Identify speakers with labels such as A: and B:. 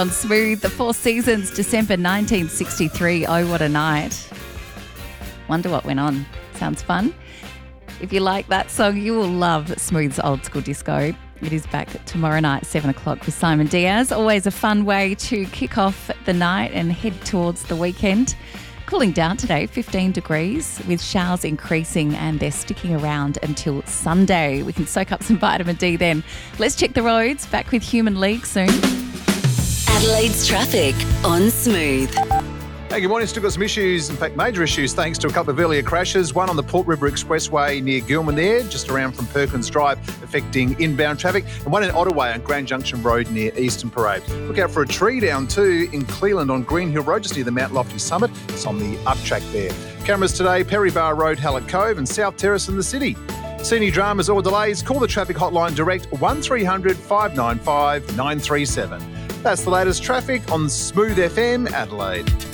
A: On Smooth, the Four Seasons, December 1963. Oh, what a night. Wonder what went on. Sounds fun. If you like that song, you will love Smooth's Old School Disco. It is back tomorrow night, 7 o'clock with Simon Diaz. Always a fun way to kick off the night and head towards the weekend. Cooling down today, 15 degrees with showers increasing and they're sticking around until Sunday. We can soak up some vitamin D then. Let's check the roads. Back with Human League soon.
B: Adelaide's traffic on Smooth.
C: Hey, good morning. Still got some issues, in fact, major issues, thanks to a couple of earlier crashes. One on the Port River Expressway near Gilman there, just around from Perkins Drive, affecting inbound traffic. And one in Ottaway on Grand Junction Road near Eastern Parade. Look out for a tree down too in Cleland on Green Hill Road, just near the Mount Lofty Summit. It's on the up track there. Cameras today, Perry Bar Road, Hallett Cove and South Terrace in the city. See any dramas or delays, call the traffic hotline direct 1300 595 937. That's the latest traffic on Smooth FM Adelaide.